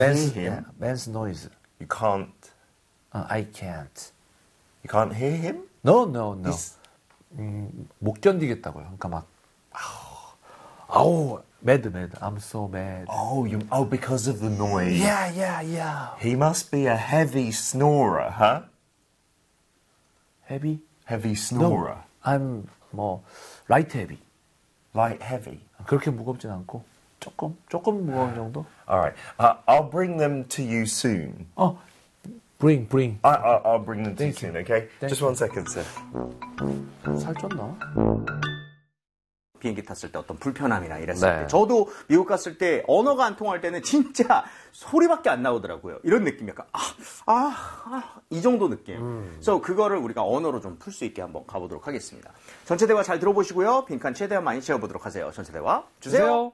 him. Man's noise. You can't. I can't. You can't hear him? No. 못 견디겠다고요. 그러니까 막 아우, mad. I'm so mad. Oh, because of the noise. Yeah. He must be a heavy snorer, huh? Heavy? Heavy snorer. No, I'm light heavy. Light heavy. 그렇게 무겁진 않고 조금 무거운 정도? All right. I'll bring them to you soon. Bring. I'll bring them to you soon, okay? Just 1 second, sir. 살쪘나? 비행기 탔을 때 어떤 불편함이나 이랬을 네. 때 저도 미국 갔을 때 언어가 안 통할 때는 진짜 소리밖에 안 나오더라고요. 이런 느낌 약간 이 정도 느낌. 그래서 그거를 우리가 언어로 좀 풀 수 있게 한번 가보도록 하겠습니다. 전체 대화 잘 들어보시고요. 빈칸 최대한 많이 채워보도록 하세요. 전체 대화 주세요.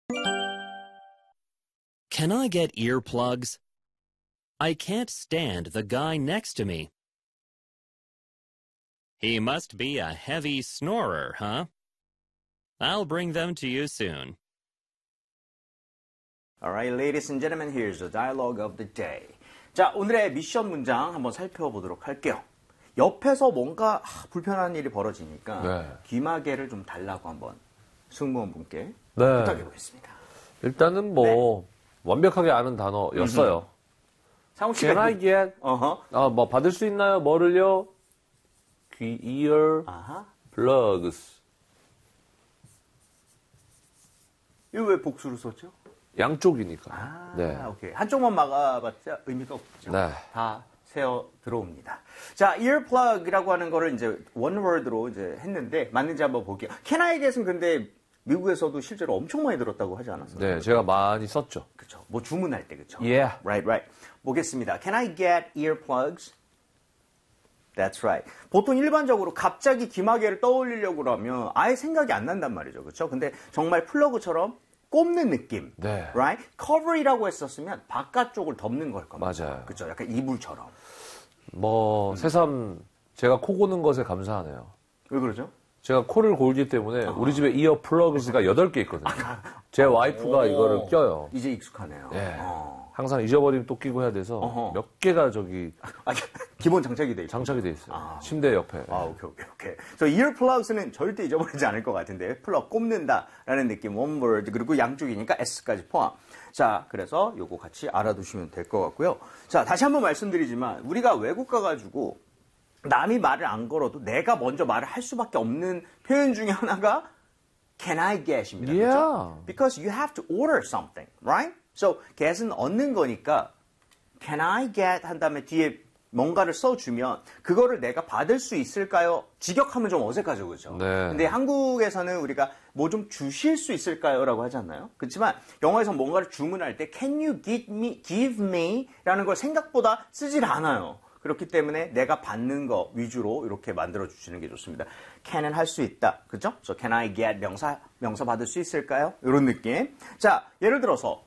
Can I get earplugs? I can't stand the guy next to me. He must be a heavy snorer, huh? I'll bring them to you soon. Alright, ladies and gentlemen, here's the dialogue of the day. 자, 오늘의 미션 문장 한번 살펴보도록 할게요. 옆에서 뭔가 불편한 일이 벌어지니까 네. 귀마개를 좀 달라고 한번 승무원분께 네. 부탁해 보겠습니다. 일단은 완벽하게 아는 단어였어요. 상욱 씨가 Can I get? 받을 수 있나요? 뭐를요? 귀, ear, plugs. 이거 왜 복수를 썼죠? 양쪽이니까. 네. 오케이. 한쪽만 막아봤자 의미가 없죠. 네. 다 새어 들어옵니다. 자, earplug이라고 하는 거를 이제 원워드로 이제 했는데 맞는지 한번 볼게요. Can I get은 근데 미국에서도 실제로 엄청 많이 들었다고 하지 않았어요? 네, 제가 많이 썼죠. 그렇죠. 뭐 주문할 때 그렇죠. Yeah. Right. 보겠습니다. Can I get earplugs? That's right. 보통 일반적으로 갑자기 귀마개를 떠올리려고 하면 아예 생각이 안 난단 말이죠. 그렇죠? 근데 정말 플러그처럼 꼽는 느낌. 네. Right? cover이라고 했었으면 바깥쪽을 덮는 걸 겁니다. 맞아요. 그렇죠? 약간 이불처럼. 새삼 제가 코 고는 것에 감사하네요. 왜 그러죠? 제가 코를 골기 때문에 우리 집에 이어 플러그가 8개 있거든요. 제 와이프가 이거를 껴요. 이제 익숙하네요. 네. 항상 잊어버리면 또 끼고 해야 돼서 몇 개가 기본 장착이 돼 있어요. 장착이 돼 있어요. 침대 옆에. 오케이. 저 earplugs는 절대 잊어버리지 않을 것 같은데 플러그 꼽는다라는 느낌, one word 그리고 양쪽이니까 s까지 포함. 자, 그래서 요거 같이 알아두시면 될 것 같고요. 자, 다시 한번 말씀드리지만 우리가 외국 가가지고 남이 말을 안 걸어도 내가 먼저 말을 할 수밖에 없는 표현 중에 하나가 Can I get입니다. Yeah. 그렇죠? Because you have to order something, right? So, get은 얻는 거니까 Can I get 한 다음에 뒤에 뭔가를 써주면 그거를 내가 받을 수 있을까요? 직역하면 좀 어색하죠, 그렇죠? 네. 근데 한국에서는 우리가 뭐 좀 주실 수 있을까요? 라고 하지 않나요? 그렇지만 영어에서 뭔가를 주문할 때 Can you give me 라는 걸 생각보다 쓰질 않아요. 그렇기 때문에 내가 받는 거 위주로 이렇게 만들어 주시는 게 좋습니다. can은 할 수 있다. 그죠? So can I get 명사 받을 수 있을까요? 이런 느낌. 자, 예를 들어서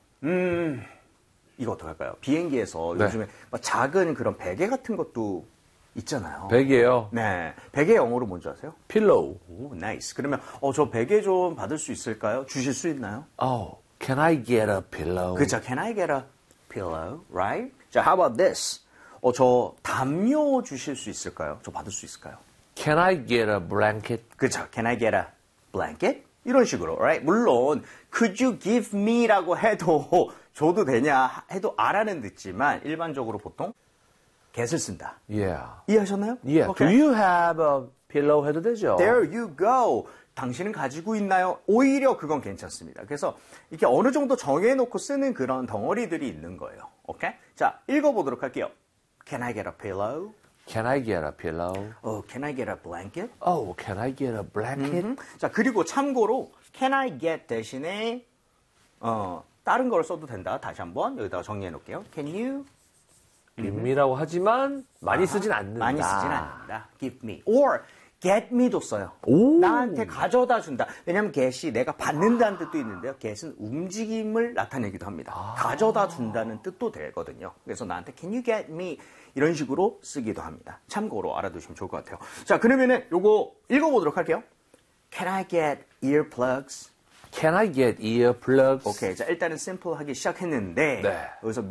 이거 어떡할까요? 비행기에서 네. 요즘에 작은 그런 베개 같은 것도 있잖아요. 베개요? 네. 베개 영어로 뭔지 아세요? 필로우. 오, 나이스. 그러면 저 베개 좀 받을 수 있을까요? 주실 수 있나요? Can I get a pillow? 그죠. Can I get a pillow? Right? 자, how about this? 저 담요 주실 수 있을까요? 저 받을 수 있을까요? Can I get a blanket? 그렇죠. Can I get a blanket? 이런 식으로, right? 물론 could you give me라고 해도 줘도 되냐 해도 알아는 듣지만 일반적으로 보통 get을 쓴다. Yeah. 이해하셨나요? Yeah. Okay. Do you have a pillow 해도 되죠? There you go. 당신은 가지고 있나요? 오히려 그건 괜찮습니다. 그래서 이렇게 어느 정도 정해놓고 쓰는 그런 덩어리들이 있는 거예요. 오케이? 자, 읽어보도록 할게요. Can I get a pillow? Can I get a pillow? Can I get a blanket? Can I get a blanket? 자, 그리고 참고로 can I get 대신에 다른 걸 써도 된다. 다시 한번 여기다가 정리해 놓을게요. Can you give me라고 하지만 많이 쓰진 않는다. 많이 쓰진 않는다. Give me. Or get me도 써요. 오. 나한테 가져다 준다. 왜냐하면 get이 내가 받는다는 뜻도 있는데요. get은 움직임을 나타내기도 합니다. 가져다 준다는 뜻도 되거든요. 그래서 나한테 can you get me 이런 식으로 쓰기도 합니다. 참고로 알아두시면 좋을 것 같아요. 자, 그러면은 요거 읽어보도록 할게요. Can I get earplugs? Can I get earplugs? 오케이. 자, 일단은 심플하게 시작했는데 네. 여기서